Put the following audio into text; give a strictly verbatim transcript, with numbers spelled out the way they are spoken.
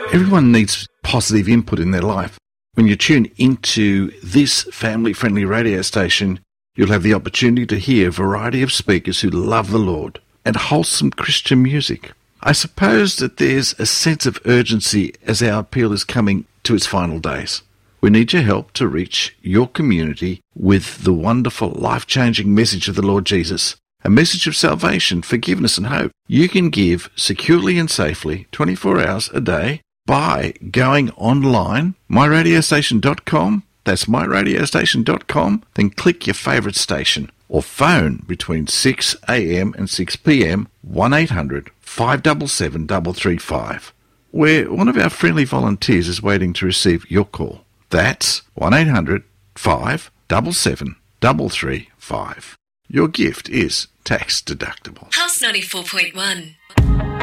Everyone needs positive input in their life. When you tune into this family-friendly radio station, you'll have the opportunity to hear a variety of speakers who love the Lord and wholesome Christian music. I suppose that there's a sense of urgency as our appeal is coming to its final days. We need your help to reach your community with the wonderful, life-changing message of the Lord Jesus, a message of salvation, forgiveness and hope. You can give securely and safely twenty-four hours a day by going online, my radio station dot com, that's my radio station dot com, then click your favourite station, or phone between six a.m. and six p.m. one eight hundred five seven seven three three five, where one of our friendly volunteers is waiting to receive your call. That's one eight hundred five seven seven three three five. Your gift is tax deductible. House ninety-four point one.